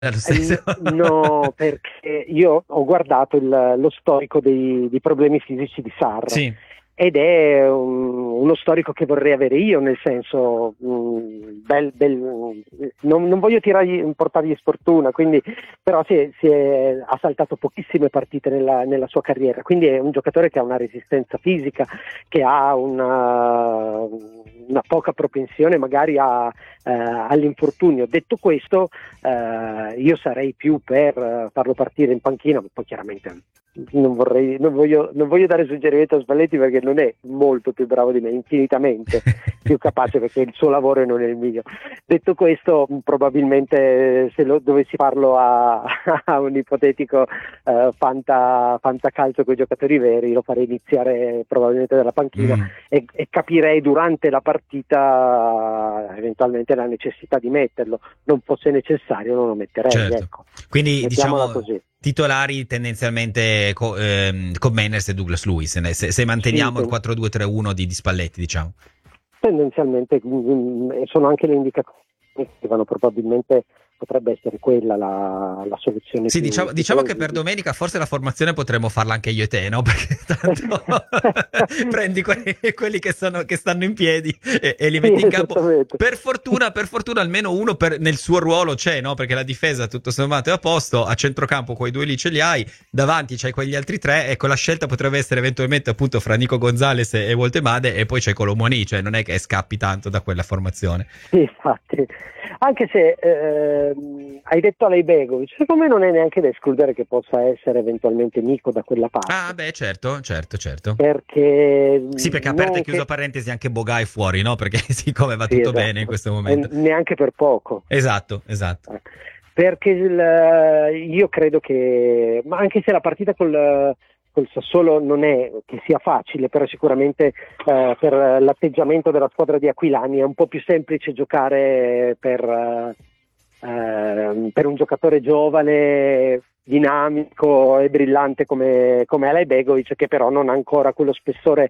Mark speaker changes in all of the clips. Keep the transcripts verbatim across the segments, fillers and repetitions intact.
Speaker 1: È lo
Speaker 2: Eh,
Speaker 1: stesso.
Speaker 2: No, perché io ho guardato il- lo storico dei, dei problemi fisici di Sarr
Speaker 1: Sì,
Speaker 2: ed è un- uno storico che vorrei avere io, nel senso, mh, bel- bel- non, non voglio tirargli, portargli sfortuna, quindi, però si è- si è- ha saltato pochissime partite nella, nella sua carriera, quindi è un giocatore che ha una resistenza fisica, che ha una, una poca propensione magari a, eh, all'infortunio. Detto questo, eh, io sarei più per eh, farlo partire in panchina, ma poi chiaramente non vorrei, non voglio, non voglio dare suggerimento a Spalletti perché non è molto più bravo di me, infinitamente più capace perché il suo lavoro non è il mio. Detto questo, probabilmente se lo dovessi farlo a, a un ipotetico eh, fanta, fantacalcio con i giocatori veri, lo farei iniziare probabilmente dalla panchina
Speaker 1: mm,
Speaker 2: e, e capirei durante la partita eventualmente la necessità di metterlo. Non fosse necessario non lo metterei,
Speaker 1: certo.
Speaker 2: ecco,
Speaker 1: Quindi
Speaker 2: mettiamola
Speaker 1: diciamo
Speaker 2: così.
Speaker 1: titolari tendenzialmente co- ehm, con Manners e Douglas Luiz, ne- se, se
Speaker 2: Sì,
Speaker 1: manteniamo il
Speaker 2: ten-
Speaker 1: quattro due tre uno di, di Spalletti, diciamo.
Speaker 2: tendenzialmente mm, e sono anche le indicazioni che vanno probabilmente potrebbe essere quella la, la soluzione
Speaker 1: Sì,
Speaker 2: più,
Speaker 1: diciamo,
Speaker 2: più
Speaker 1: diciamo che per
Speaker 2: plausibile.
Speaker 1: domenica forse la formazione potremmo farla anche io e te, no? Perché tanto prendi quelli, quelli che, sono, che stanno in piedi e, e li
Speaker 2: Sì,
Speaker 1: metti in campo.
Speaker 2: esattamente.
Speaker 1: Per fortuna, per fortuna almeno uno per- nel suo ruolo c'è, no? Perché la difesa tutto sommato è a posto, a centrocampo quei due lì ce li hai, davanti c'hai quegli altri tre, ecco la scelta potrebbe essere eventualmente appunto fra Nico Gonzalez e Voltemade e poi c'è Colomoni, cioè non è che scappi tanto da quella formazione.
Speaker 2: Sì, infatti, anche se ehm, hai detto a Begovic, secondo me non è neanche da escludere che possa essere eventualmente Nico da quella
Speaker 1: Ah,
Speaker 2: parte,
Speaker 1: beh, certo, certo, certo.
Speaker 2: perché
Speaker 1: Sì, perché
Speaker 2: mh,
Speaker 1: aperta e
Speaker 2: non
Speaker 1: chiusa
Speaker 2: che
Speaker 1: parentesi anche Boga è fuori, no? Perché siccome va
Speaker 2: sì,
Speaker 1: tutto bene in
Speaker 2: esatto,
Speaker 1: questo
Speaker 2: e
Speaker 1: momento.
Speaker 2: neanche per poco.
Speaker 1: Esatto, esatto.
Speaker 2: Eh, Perché il- io credo che, ma anche se la partita col, col Sassuolo non è che sia facile, però sicuramente eh, per l'atteggiamento della squadra di Aquilani è un po' più semplice giocare per, eh, ehm, per un giocatore giovane, dinamico e brillante come, come Alay Begovic, che però non ha ancora quello spessore.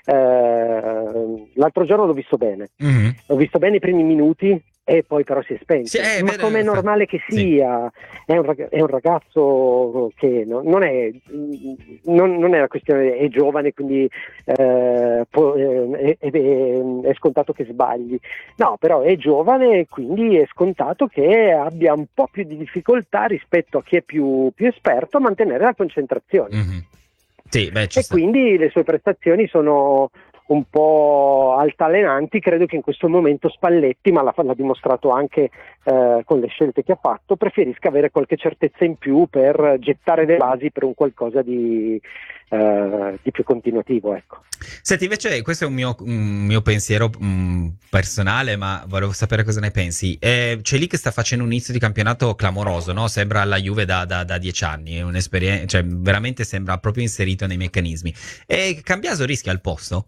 Speaker 2: Eh, l'altro giorno l'ho visto bene,
Speaker 1: Mhm.
Speaker 2: l'ho visto bene i primi minuti e poi però si è
Speaker 1: Sì,
Speaker 2: spento,
Speaker 1: è
Speaker 2: ma come è
Speaker 1: vero. fa-
Speaker 2: normale che
Speaker 1: Sì,
Speaker 2: sia, è un, rag- è un ragazzo che no- non, è, non, non è la questione, è giovane, quindi eh, può- eh, è, è- è scontato che sbagli, no, però è giovane e quindi è scontato che abbia un po' più di difficoltà rispetto a chi è più, più esperto a mantenere la concentrazione.
Speaker 1: mhm. Sì, beh, ci
Speaker 2: E
Speaker 1: sta.
Speaker 2: quindi le sue prestazioni sono un po' altalenanti. Credo che in questo momento Spalletti, ma l'ha, l'ha dimostrato anche eh, con le scelte che ha fatto, preferisca avere qualche certezza in più per gettare le basi per un qualcosa di, eh, di più continuativo, ecco.
Speaker 1: Senti, invece, questo è un mio, un mio pensiero mm, personale, ma volevo sapere cosa ne pensi. Eh, c'è lì che sta facendo un inizio di campionato clamoroso, no? Sembra la Juve da, da, da dieci anni, è un'esperienza, cioè veramente sembra proprio inserito nei meccanismi. E Cambiaso rischia il posto?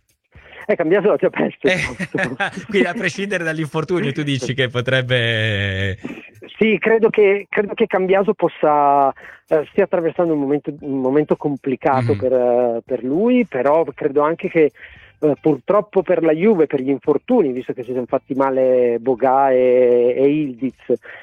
Speaker 2: È cambiato la tua peste il
Speaker 1: Eh,
Speaker 2: posto.
Speaker 1: quindi a prescindere dall'infortunio, tu dici che potrebbe...
Speaker 2: Sì, credo che, credo che Cambiaso possa eh, stia attraversando un momento, un momento complicato
Speaker 1: Mhm.
Speaker 2: per, eh, per lui, però credo anche che eh, purtroppo per la Juve, per gli infortuni, visto che si sono fatti male Boga e, e Ildiz,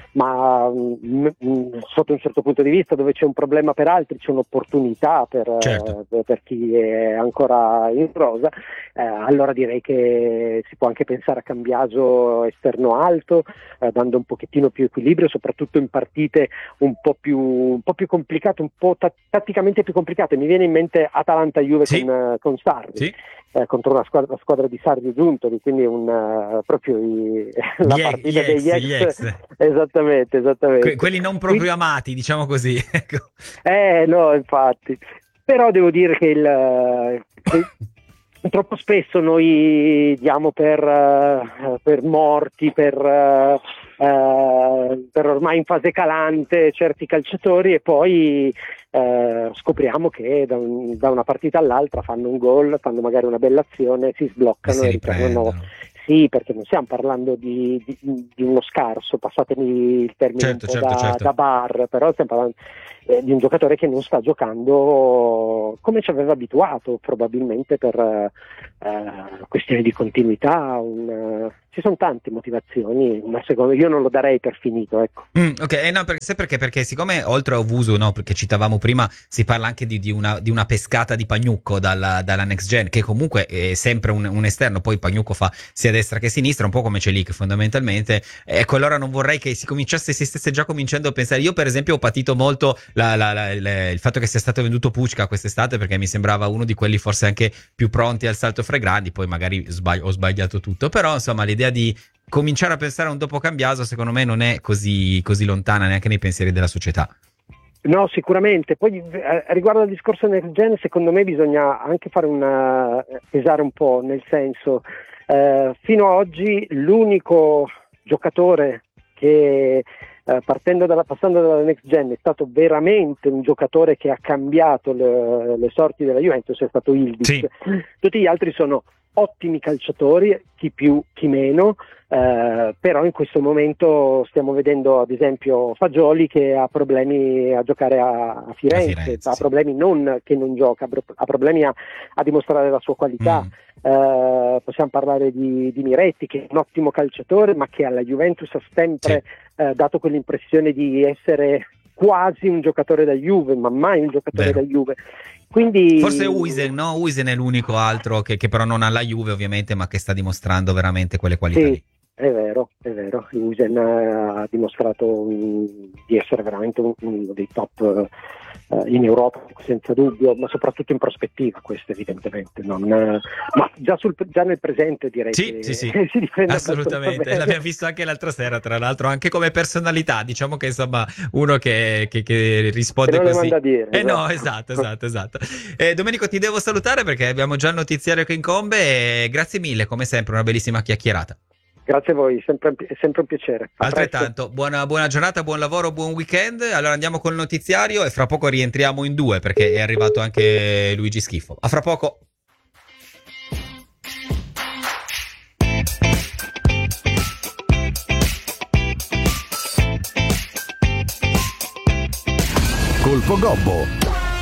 Speaker 2: ma mh, mh, sotto un certo punto di vista dove c'è un problema per altri c'è un'opportunità per,
Speaker 1: Certo.
Speaker 2: eh, per chi è ancora in rosa, eh, allora direi che si può anche pensare a Cambiaso esterno alto, eh, dando un pochettino più equilibrio, soprattutto in partite un po' più, un po' più complicate, un po' ta- tatticamente più complicate. Mi viene in mente Atalanta-Juve con,
Speaker 1: Sì,
Speaker 2: eh, con Sarri,
Speaker 1: sì.
Speaker 2: eh, contro una squadra, la squadra di Sarri Giuntoli, quindi un, eh, proprio i- la
Speaker 1: Gli, ex, gli
Speaker 2: partita degli
Speaker 1: ex, gli
Speaker 2: ex,
Speaker 1: ex.
Speaker 2: esattamente,
Speaker 1: Que-
Speaker 2: esattamente.
Speaker 1: quelli non
Speaker 2: Qui-
Speaker 1: proprio amati, diciamo così. Ecco.
Speaker 2: eh no, infatti, però devo dire che, il, che troppo spesso noi diamo per, eh, per morti, per, eh, eh, per ormai in fase calante certi calciatori e poi eh, scopriamo che da, un- da una partita all'altra fanno un gol, fanno magari una bella azione, si
Speaker 1: E
Speaker 2: sbloccano
Speaker 1: si
Speaker 2: e ritornano.
Speaker 1: riprendono.
Speaker 2: Sì, perché non stiamo parlando di, di- di uno scarso, passatemi il termine un
Speaker 1: Certo,
Speaker 2: po'
Speaker 1: certo,
Speaker 2: da,
Speaker 1: certo.
Speaker 2: da bar, però stiamo parlando eh, di un giocatore che non sta giocando come ci aveva abituato, probabilmente per eh, questioni di continuità. Un, eh, ci sono tante motivazioni, ma secondo io non lo darei per finito, ecco.
Speaker 1: Mm, ok, eh, no, perché, perché, perché siccome oltre a Ovusu, no, perché citavamo prima, si parla anche di, di, una, di una pescata di Pagnucco dalla, dalla Next Gen, che comunque è sempre un, un esterno, poi Pagnucco fa sia destra che sinistra, un po' come Celik fondamentalmente. Ecco, allora non vorrei che si cominciasse, si stesse già cominciando a pensare. Io per esempio ho patito molto la, la, la, la, il fatto che sia stato venduto Pucca quest'estate, perché mi sembrava uno di quelli forse anche più pronti al salto fra i grandi, poi magari sbagli- ho sbagliato tutto, però insomma l'idea di cominciare a pensare a un dopo Cambiaso secondo me non è così, così lontana neanche nei pensieri della società.
Speaker 2: No, sicuramente. Poi eh, riguardo al discorso Next Gen, secondo me bisogna anche fare una pesare un po', nel senso eh, fino ad oggi l'unico giocatore che eh, partendo dalla, passando dalla Next Gen è stato veramente un giocatore che ha cambiato le, le sorti della Juventus è stato Ildiz.
Speaker 1: Sì.
Speaker 2: Tutti gli altri sono ottimi calciatori, chi più chi meno, eh, però in questo momento stiamo vedendo ad esempio Fagioli che ha problemi a giocare a, a Firenze,
Speaker 1: a Firenze
Speaker 2: ha
Speaker 1: sì.
Speaker 2: problemi non che non gioca, ha problemi a, a dimostrare la sua qualità.
Speaker 1: Mm.
Speaker 2: Eh, possiamo parlare di, di Miretti che è un ottimo calciatore ma che alla Juventus ha sempre sì. eh, dato quell'impressione di essere quasi un giocatore da Juve, ma mai un giocatore
Speaker 1: Vero.
Speaker 2: da Juve. Quindi
Speaker 1: forse Huijsen, no? Huijsen è l'unico altro che, che però non ha la Juve ovviamente, ma che sta dimostrando veramente quelle qualità
Speaker 2: sì,
Speaker 1: lì.
Speaker 2: è vero, è vero. Huijsen ha dimostrato um, di essere veramente uno un dei top uh, in Europa, senza dubbio, ma soprattutto in prospettiva, questo evidentemente. Non, uh, ma già, sul, già nel presente direi
Speaker 1: sì,
Speaker 2: che
Speaker 1: sì, sì.
Speaker 2: si difende
Speaker 1: assolutamente. L'abbiamo visto anche l'altra sera, tra l'altro, anche come personalità. Diciamo che insomma uno che, che, che risponde
Speaker 2: che non
Speaker 1: così.
Speaker 2: Le manda a dire,
Speaker 1: eh
Speaker 2: esatto.
Speaker 1: no, esatto, esatto, esatto. Eh, Domenico, ti devo salutare perché abbiamo già il notiziario che incombe. E grazie mille, come sempre, una bellissima chiacchierata.
Speaker 2: Grazie a voi, sempre, è sempre un piacere. A
Speaker 1: Altrettanto, buona, buona giornata, buon lavoro, buon weekend. Allora andiamo col notiziario e fra poco rientriamo in due perché è arrivato anche Luigi Schifo. A fra poco.
Speaker 3: Colpo Gobbo.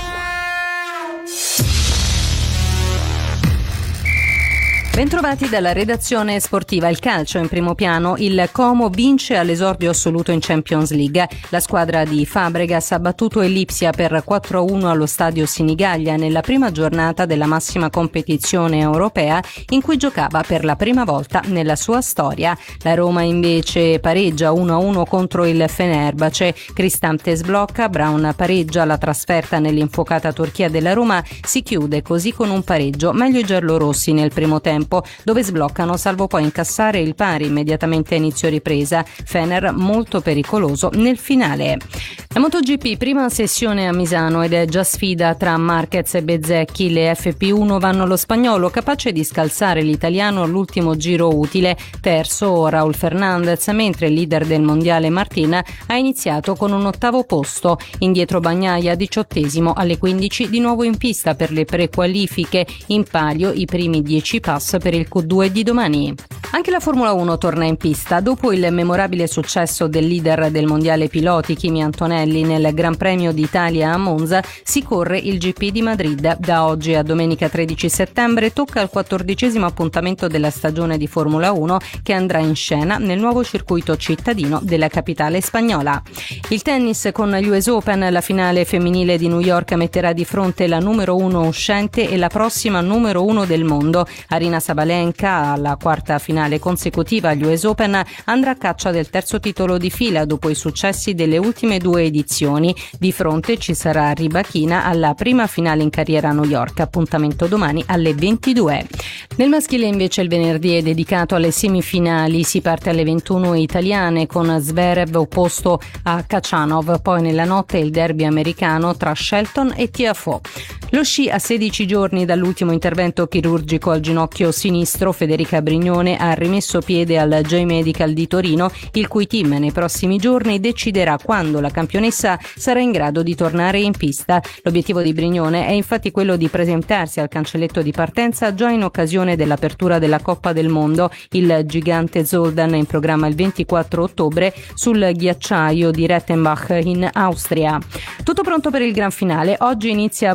Speaker 4: Bentrovati dalla redazione sportiva. Il calcio in primo piano. Il Como vince all'esordio assoluto in Champions League. La squadra di Fabregas ha battuto il Lipsia per quattro a uno allo stadio Sinigaglia nella prima giornata della massima competizione europea in cui giocava per la prima volta nella sua storia. La Roma invece pareggia uno a uno contro il Fenerbahce. Cristante sblocca, Brown pareggia, la trasferta nell'infuocata Turchia della Roma si chiude così con un pareggio. Meglio i giallorossi nel primo tempo, dove sbloccano salvo poi incassare il pari immediatamente a inizio ripresa. Fener molto pericoloso nel finale. La MotoGP, prima sessione a Misano ed è già sfida tra Marquez e Bezzecchi. Le F P uno vanno allo spagnolo, capace di scalzare l'italiano all'ultimo giro utile. Terzo Raul Fernandez, mentre il leader del mondiale Martin ha iniziato con un ottavo posto. Indietro Bagnaia, diciottesimo, alle quindici di nuovo in pista per le prequalifiche. In palio i primi dieci pass per il Q due di domani. Anche la Formula uno torna in pista. Dopo il memorabile successo del leader del mondiale piloti Kimi Antonelli nel Gran Premio d'Italia a Monza, si corre il G P di Madrid. Da oggi a domenica tredici settembre tocca il quattordicesimo appuntamento della stagione di Formula uno che andrà in scena nel nuovo circuito cittadino della capitale spagnola. Il tennis con gli U S Open, la finale femminile di New York metterà di fronte la numero uno uscente e la prossima numero uno del mondo. Arina Sabalenka, alla quarta finale consecutiva agli U S Open, andrà a caccia del terzo titolo di fila dopo i successi delle ultime due edizioni. Di fronte ci sarà Rybakina alla prima finale in carriera a New York, appuntamento domani alle ventidue. Nel maschile invece il venerdì è dedicato alle semifinali, si parte alle ventuno italiane con Zverev opposto a Khachanov, poi nella notte il derby americano tra Shelton e Tiafoe. Lo sci a sedici giorni dall'ultimo intervento chirurgico al ginocchio sinistro, Federica Brignone ha rimesso piede al J-Medical di Torino, il cui team nei prossimi giorni deciderà quando la campionessa sarà in grado di tornare in pista. L'obiettivo di Brignone è infatti quello di presentarsi al cancelletto di partenza già in occasione dell'apertura della Coppa del Mondo. Il gigante Zoldan è in programma il ventiquattro ottobre sul ghiacciaio di Rettenbach in Austria. Tutto pronto per il gran finale. Oggi inizia a Budapest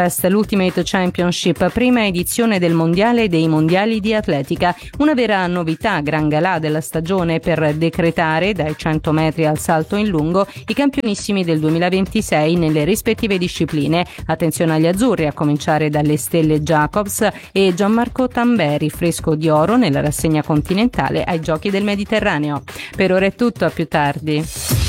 Speaker 4: Fest, l'Ultimate Championship, prima edizione del mondiale e dei mondiali di atletica. Una vera novità, gran galà della stagione per decretare dai cento metri al salto in lungo i campionissimi del duemilaventisei nelle rispettive discipline. Attenzione agli azzurri, a cominciare dalle stelle Jacobs e Gianmarco Tamberi, fresco di oro nella rassegna continentale ai Giochi del Mediterraneo. Per ora è tutto, a più tardi.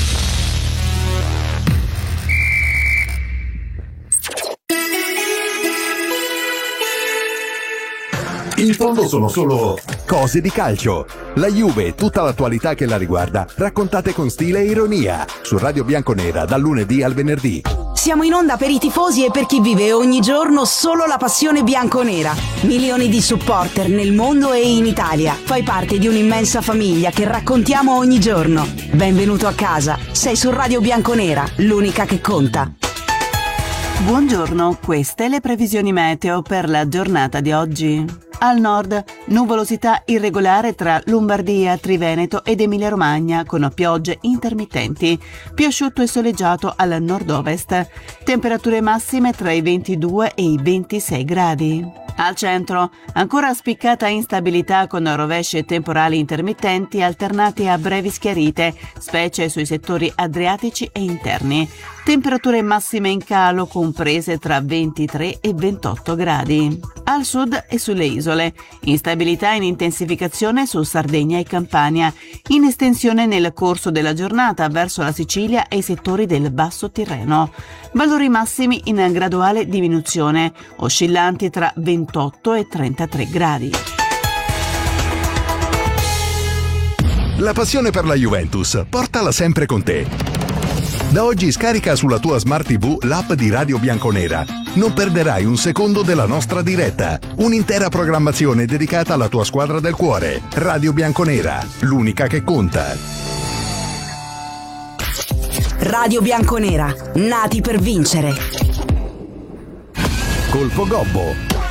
Speaker 3: In fondo sono solo cose di calcio. La Juve e tutta l'attualità che la riguarda, raccontate con stile e ironia, su Radio Bianconera dal lunedì al venerdì.
Speaker 5: Siamo in onda per i tifosi e per chi vive ogni giorno solo la passione bianconera. Milioni di supporter nel mondo e in Italia. Fai parte di un'immensa famiglia che raccontiamo ogni giorno. Benvenuto a casa. Sei su Radio Bianconera, l'unica che conta.
Speaker 6: Buongiorno, queste le previsioni meteo per la giornata di oggi. Al nord, nuvolosità irregolare tra Lombardia, Triveneto ed Emilia-Romagna con piogge intermittenti. Più asciutto e soleggiato al nord-ovest. Temperature massime tra i ventidue e i ventisei gradi. Al centro, ancora spiccata instabilità con rovesci e temporali intermittenti alternati a brevi schiarite, specie sui settori adriatici e interni. Temperature massime in calo comprese tra ventitré e ventotto gradi. Al sud e sulle isole, instabilità in intensificazione su Sardegna e Campania, in estensione nel corso della giornata verso la Sicilia e i settori del Basso Tirreno. Valori massimi in graduale diminuzione, oscillanti tra ventotto e trentatré gradi.
Speaker 3: La passione per la Juventus, portala sempre con te. Da oggi scarica sulla tua Smart tivù l'app di Radio Bianconera. Non perderai un secondo della nostra diretta. Un'intera programmazione dedicata alla tua squadra del cuore. Radio Bianconera, l'unica che conta.
Speaker 5: Radio Bianconera, nati per vincere.
Speaker 3: Colpo Gobbo.